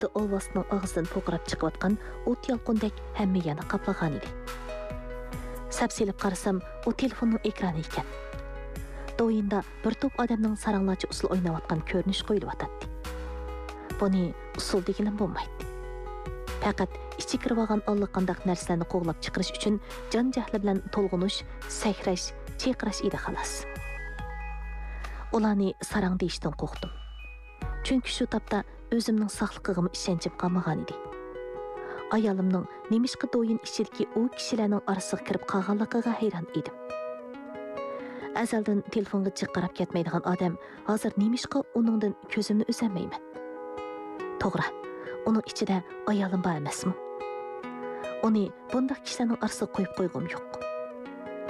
bitta olvasının ağzından po'qirab chiqayotgan o't yalqindek hamma yana qaplagan edi. Sapsilib qarasam, o telefonning ekrani ekan. Do'yinda bir to'p odamning saranglarcha usul o'ynayotgan ko'rinish qo'yilyotdi. Buni usul deganim bo'lmaydi. Faqat ichi kirib olgan allaqandaq narsalarni qo'g'lab chiqarish uchun jon jahli bilan to'lg'unish, sakrash, chayqirash edi xolos. Ularni sarang deyishdan qo'rqdim. Chunki shu topda o'zimning saqlig'imga ishonchim qolmagan edi. Ayolimning nemishqa do'yin ichidagi u kishilarning orasiga kirib qolganligiga hayron edim. Azaldan telefonga chiqarib ketmaydigan odam hozir nemishqa uningdan ko'zimni uzolmayman. To'g'ri, uning ichida ayolim bor emasmi? Uni bundaq kishilarning orasiga qo'yib qo'yg'im yo'q.